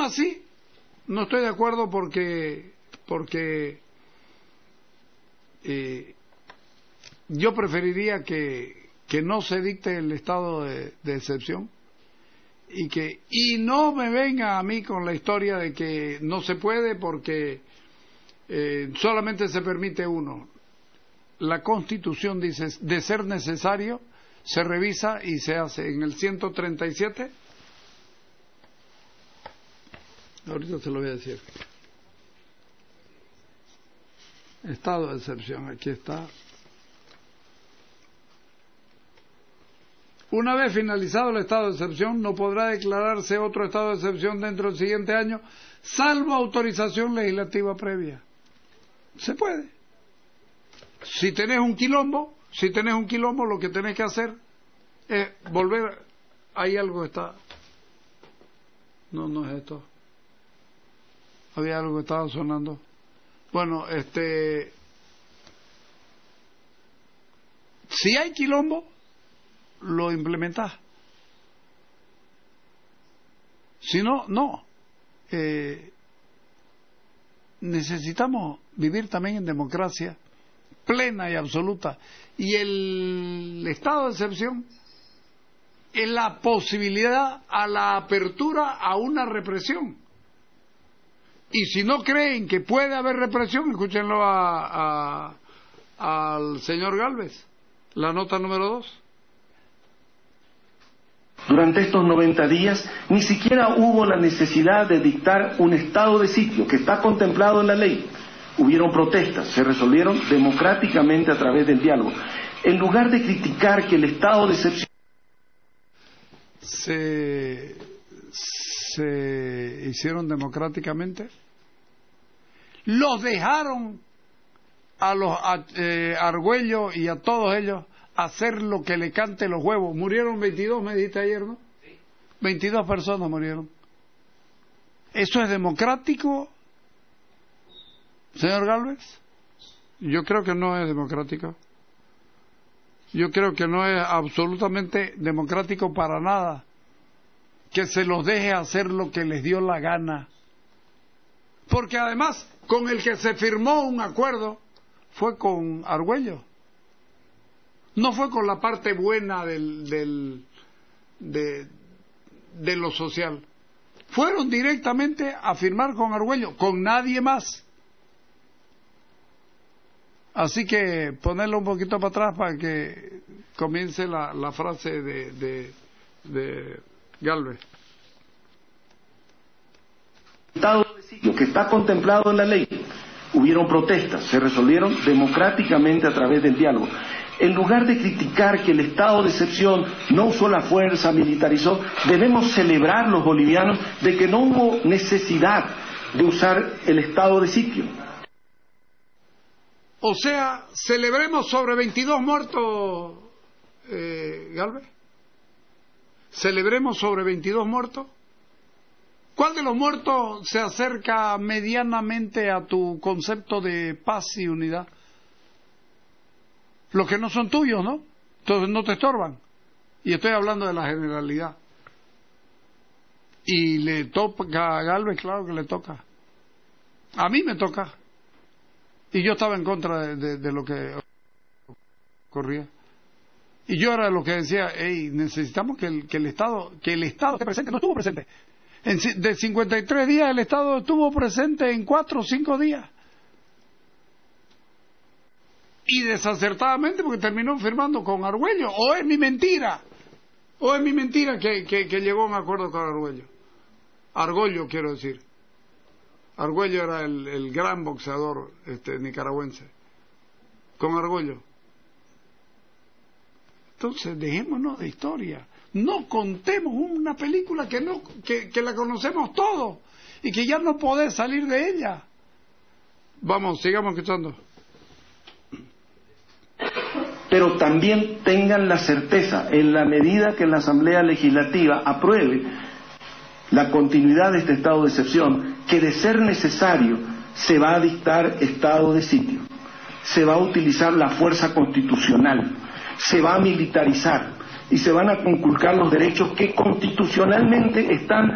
así, no estoy de acuerdo porque yo preferiría que no se dicte el estado de excepción y no me venga a mí con la historia de que no se puede porque solamente se permite uno. La Constitución dice, de ser necesario, se revisa y se hace. En el 137, ahorita se lo voy a decir. Estado de excepción, aquí está. Una vez finalizado el estado de excepción, no podrá declararse otro estado de excepción dentro del siguiente año, salvo autorización legislativa previa. Se puede. Si tenés un quilombo, lo que tenés que hacer es volver. Hay algo que está. No es esto. Había algo que estaba sonando. Bueno, si hay quilombo, lo implementás. Si no, no. Necesitamos vivir también en democracia plena y absoluta. Y el estado de excepción es la posibilidad a la apertura a una represión. Y si no creen que puede haber represión, escúchenlo al señor Gálvez, la nota número 2. Durante estos 90 días ni siquiera hubo la necesidad de dictar un estado de sitio que está contemplado en la ley. Hubieron protestas, se resolvieron democráticamente a través del diálogo. En lugar de criticar que el estado de excepción se hicieron democráticamente, los dejaron a los Argüello y a todos ellos hacer lo que le cante los huevos. Murieron 22, me dijiste ayer, ¿no? 22 personas murieron. ¿Eso es democrático, señor Gálvez? Yo creo que no es democrático. Yo creo que no es absolutamente democrático para nada que se los deje hacer lo que les dio la gana. Porque además, con el que se firmó un acuerdo fue con Argüello. No fue con la parte buena de lo social. Fueron directamente a firmar con Argüello, con nadie más. Así que ponerlo un poquito para atrás para que comience la frase de Gálvez. Estado de sitio que está contemplado en la ley. Hubieron protestas, se resolvieron democráticamente a través del diálogo. En lugar de criticar que el estado de excepción no usó la fuerza, militarizó, debemos celebrar los bolivianos de que no hubo necesidad de usar el estado de sitio. O sea, celebremos sobre 22 muertos, Gálvez. Celebremos sobre 22 muertos. ¿Cuál de los muertos se acerca medianamente a tu concepto de paz y unidad? Los que no son tuyos, ¿no? Entonces no te estorban. Y estoy hablando de la generalidad. Y le toca a Gálvez, claro que le toca. A mí me toca. Y yo estaba en contra de lo que ocurría. Y yo era de lo que decía, necesitamos que el Estado esté presente. No estuvo presente. De 53 días el Estado estuvo presente en 4 o 5 días. Y desacertadamente porque terminó firmando con Argüello. O es mi mentira que llegó a un acuerdo con Argüello. Argüello, quiero decir. Argüello era el gran boxeador nicaragüense. Con Argüello. Entonces dejémonos de historia. No contemos una película que la conocemos todos y que ya no podés salir de ella. Vamos, sigamos escuchando. Pero también tengan la certeza, en la medida que la Asamblea Legislativa apruebe la continuidad de este estado de excepción, que de ser necesario se va a dictar estado de sitio, se va a utilizar la fuerza constitucional, se va a militarizar y se van a conculcar los derechos que constitucionalmente están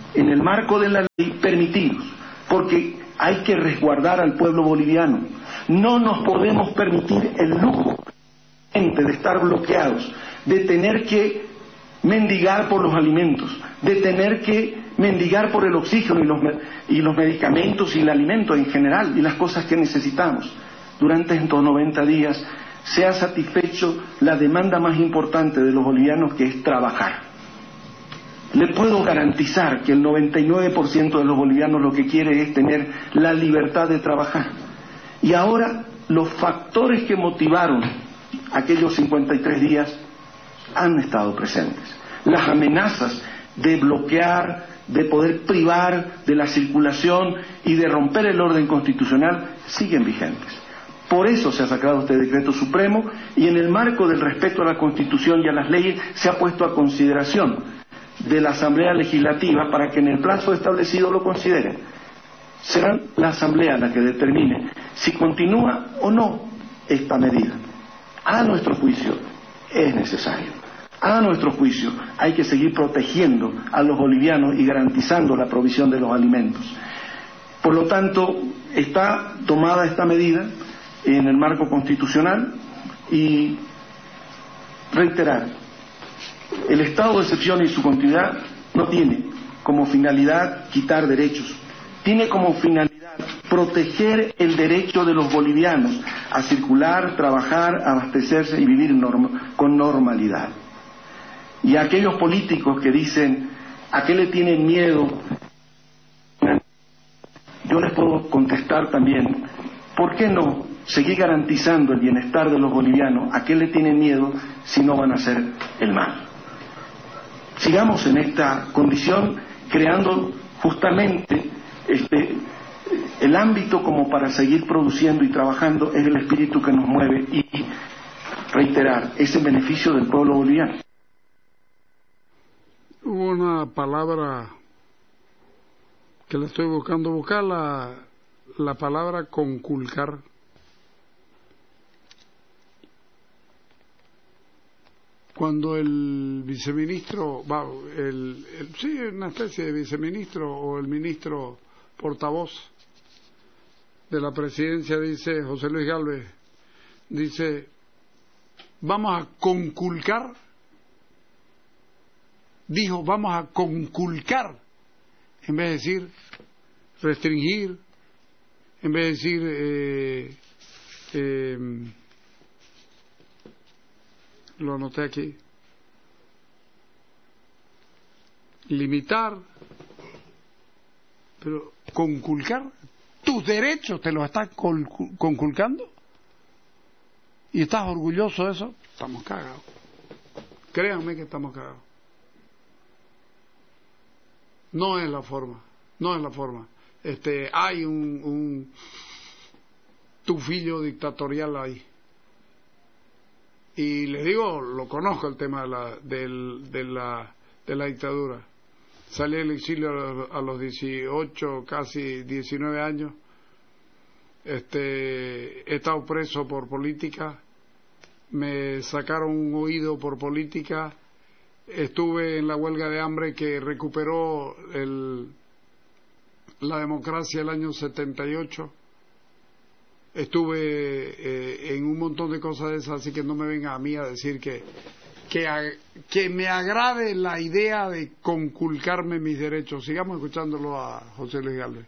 en el marco de la ley, permitidos, porque hay que resguardar al pueblo boliviano. No nos podemos permitir el lujo de estar bloqueados, de tener que mendigar por los alimentos, de tener que mendigar por el oxígeno y los medicamentos y el alimento en general y las cosas que necesitamos. Durante estos 90 días se ha satisfecho la demanda más importante de los bolivianos, que es trabajar. Le puedo garantizar que el 99% de los bolivianos lo que quiere es tener la libertad de trabajar. Y ahora los factores que motivaron aquellos 53 días han estado presentes. Las amenazas de bloquear, de poder privar de la circulación y de romper el orden constitucional siguen vigentes. Por eso se ha sacado este decreto supremo, y en el marco del respeto a la Constitución y a las leyes se ha puesto a consideración de la Asamblea Legislativa para que en el plazo establecido lo considere. Será la Asamblea la que determine si continúa o no esta medida. A nuestro juicio es necesario. A nuestro juicio hay que seguir protegiendo a los bolivianos y garantizando la provisión de los alimentos. Por lo tanto, está tomada esta medida en el marco constitucional, y reiterar, el estado de excepción y su continuidad no tiene como finalidad quitar derechos, tiene como finalidad proteger el derecho de los bolivianos a circular, trabajar, abastecerse y vivir con normalidad. Y a aquellos políticos que dicen, ¿a qué le tienen miedo? Yo les puedo contestar también, ¿por qué no seguir garantizando el bienestar de los bolivianos? ¿A qué le tienen miedo si no van a hacer el mal? Sigamos en esta condición, creando justamente el ámbito como para seguir produciendo y trabajando. Es el espíritu que nos mueve, y reiterar, es en beneficio del pueblo boliviano. Hubo una palabra que la estoy buscando, buscar la palabra conculcar. Cuando el viceministro, sí, una especie de viceministro o el ministro portavoz de la presidencia, dice José Luis Gálvez, dice, vamos a conculcar, dijo, vamos a conculcar, en vez de decir restringir, en vez de decir, lo anoté aquí, limitar, pero conculcar, tus derechos te los estás conculcando y estás orgulloso de eso. Estamos cagados, créanme que estamos cagados. No es la forma, no es la forma. Hay un tufillo dictatorial ahí. Y les digo, lo conozco el tema de la dictadura. Salí del exilio a los 18, casi 19 años. He estado preso por política. Me sacaron un oído por política. Estuve en la huelga de hambre que recuperó la democracia el año 78. Estuve en un montón de cosas de esas, así que no me venga a mí a decir que me agrade la idea de conculcarme mis derechos. Sigamos escuchándolo a José Luis Gálvez.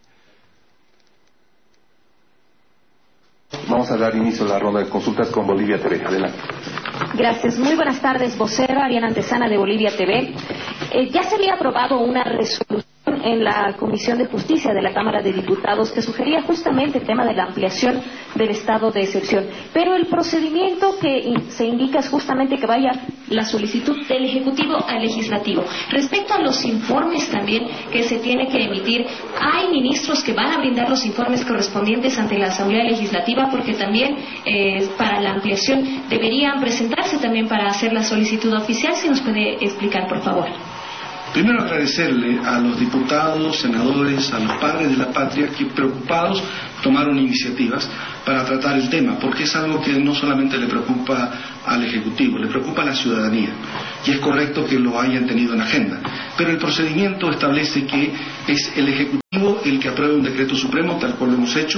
Vamos a dar inicio a la ronda de consultas con Bolivia TV. Adelante. Gracias. Muy buenas tardes, vocero Ariana Antesana de Bolivia TV. Ya se había aprobado una resolución en la Comisión de Justicia de la Cámara de Diputados que sugería justamente el tema de la ampliación del estado de excepción. Pero el procedimiento que se indica es justamente que vaya la solicitud del Ejecutivo al Legislativo. Respecto a los informes también que se tiene que emitir, hay ministros que van a brindar los informes correspondientes ante la Asamblea Legislativa, porque también para la ampliación deberían presentarse también para hacer la solicitud oficial. Si nos puede explicar, por favor. Primero agradecerle a los diputados, senadores, a los padres de la patria que preocupados tomaron iniciativas para tratar el tema, porque es algo que no solamente le preocupa al Ejecutivo, le preocupa a la ciudadanía, y es correcto que lo hayan tenido en agenda. Pero el procedimiento establece que es el Ejecutivo el que aprueba un decreto supremo, tal cual lo hemos hecho,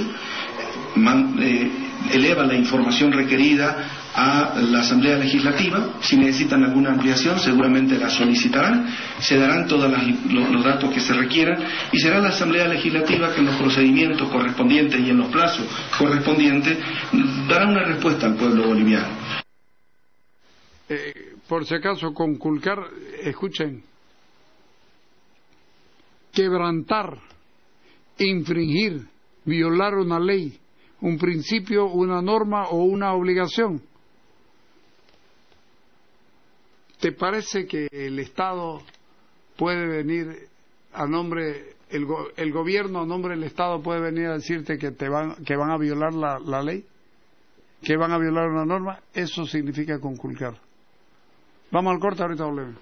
eleva la información requerida a la Asamblea Legislativa. Si necesitan alguna ampliación, seguramente la solicitarán, se darán todos los datos que se requieran, y será la Asamblea Legislativa que en los procedimientos correspondientes y en los plazos correspondientes dará una respuesta al pueblo boliviano. Por si acaso, conculcar, escuchen, quebrantar, infringir, violar una ley, un principio, una norma o una obligación. ¿Te parece que el Estado puede venir a nombre, el gobierno a nombre del Estado puede venir a decirte que van a violar la ley? ¿Que van a violar una norma? Eso significa conculcar. Vamos al corte, ahorita volvemos.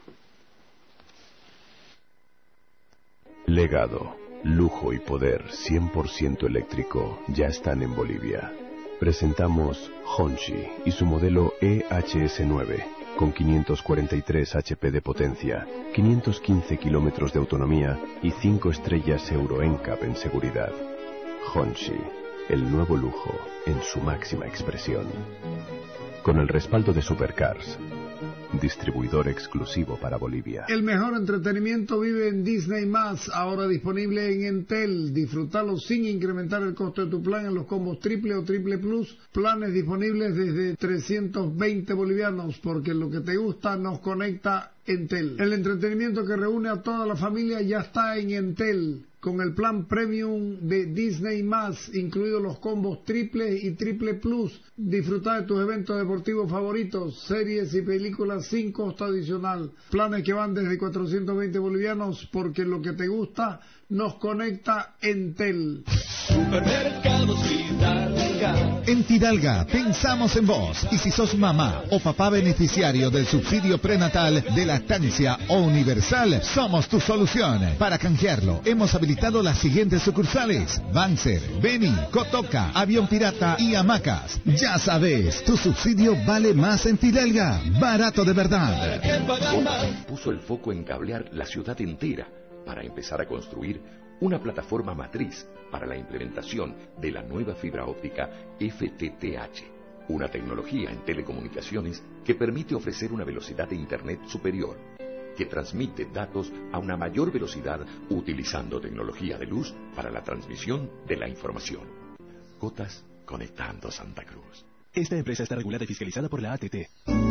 Legado, lujo y poder 100% eléctrico ya están en Bolivia. Presentamos Honshi y su modelo EHS9 con 543 HP de potencia, 515 kilómetros de autonomía y 5 estrellas Euro NCAP en seguridad. Honshi, el nuevo lujo en su máxima expresión. Con el respaldo de Supercars, distribuidor exclusivo para Bolivia. El mejor entretenimiento vive en Disney+, ahora disponible en Entel. Disfrútalo sin incrementar el costo de tu plan en los combos triple o triple plus. Planes disponibles desde 320 bolivianos, porque lo que te gusta nos conecta Entel. El entretenimiento que reúne a toda la familia ya está en Entel. Con el plan premium de Disney+, incluidos los combos triple y triple plus. Disfruta de tus eventos deportivos favoritos, series y películas sin costo adicional. Planes que van desde 420 bolivianos, porque lo que te gusta nos conecta Entel. Supermercados Fidalga. En Fidalga pensamos en vos, y si sos mamá o papá beneficiario del subsidio prenatal de lactancia o universal, somos tu solución. Para canjearlo, hemos habilitado las siguientes sucursales: Banzer, Beni, Cotoca, Avión Pirata y Hamacas. Ya sabes, tu subsidio vale más en Fidalga, barato de verdad. Vodafone puso el foco en cablear la ciudad entera para empezar a construir una plataforma matriz para la implementación de la nueva fibra óptica FTTH, una tecnología en telecomunicaciones que permite ofrecer una velocidad de Internet superior, que transmite datos a una mayor velocidad utilizando tecnología de luz para la transmisión de la información. Cotas conectando Santa Cruz. Esta empresa está regulada y fiscalizada por la ATT.